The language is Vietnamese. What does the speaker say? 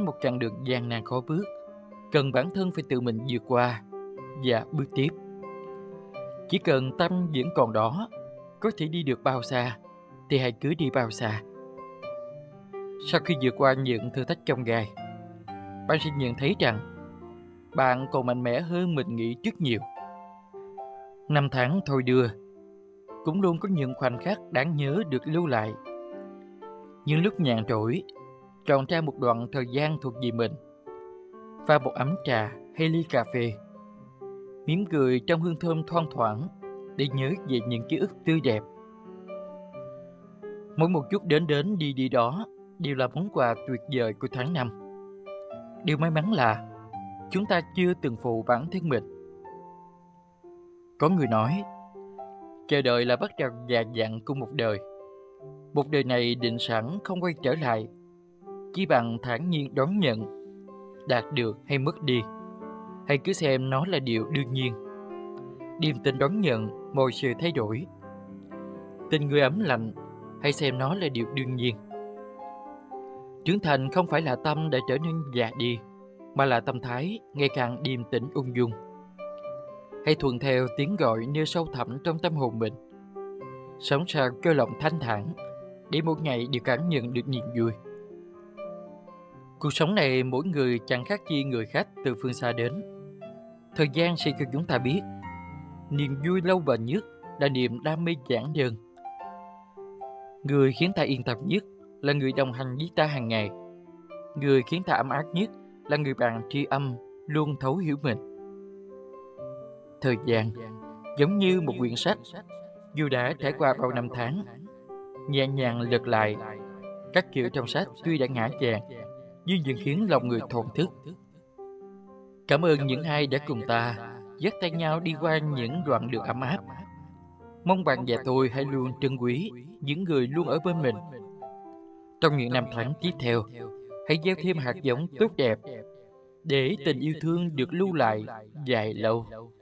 một chặng đường gian nan khó bước, cần bản thân phải tự mình vượt qua và bước tiếp. Chỉ cần tâm vẫn còn đó, có thể đi được bao xa thì hãy cứ đi bao xa. Sau khi vượt qua những thử thách chông gai, bạn sẽ nhận thấy rằng bạn còn mạnh mẽ hơn mình nghĩ rất nhiều. Năm tháng thôi đưa, cũng luôn có những khoảnh khắc đáng nhớ được lưu lại. Những lúc nhàn rỗi, chọn ra một đoạn thời gian thuộc về mình, pha một ấm trà hay ly cà phê, mỉm cười trong hương thơm thoang thoảng để nhớ về những ký ức tươi đẹp. Mỗi một chút đến đến đi đi đó đều là món quà tuyệt vời của tháng năm. Điều may mắn là chúng ta chưa từng phụ bản thân mình. Có người nói, chờ đợi là bắt đầu già dặn của một đời. Một đời này định sẵn không quay trở lại, chỉ bằng thản nhiên đón nhận, đạt được hay mất đi. Hãy cứ xem nó là điều đương nhiên. Điềm tình đón nhận mọi sự thay đổi. Tình người ấm lạnh, hãy xem nó là điều đương nhiên. Trưởng thành không phải là tâm đã trở nên già đi, mà là tâm thái ngày càng điềm tĩnh ung dung. Hãy thuận theo tiếng gọi nơi sâu thẳm trong tâm hồn mình. Sống sao cho lòng thanh thản, để một ngày đều cảm nhận được niềm vui. Cuộc sống này mỗi người chẳng khác chi người khách từ phương xa đến. Thời gian sẽ cho chúng ta biết, niềm vui lâu bền nhất là niềm đam mê giản đơn. Người khiến ta yên tâm nhất là người đồng hành với ta hàng ngày. Người khiến ta ấm áp nhất là người bạn tri âm luôn thấu hiểu mình. Thời gian giống như một quyển sách, dù đã trải qua bao năm tháng, nhẹ nhàng lật lại, các chữ trong sách tuy đã ngã vàng nhưng vẫn khiến lòng người thổn thức. Cảm ơn những ai đã cùng ta dắt tay nhau đi qua những đoạn đường ấm áp. Mong bạn và tôi hãy luôn trân quý những người luôn ở bên mình. Trong những năm tháng tiếp theo, hãy gieo thêm hạt giống tốt đẹp để tình yêu thương được lưu lại dài lâu.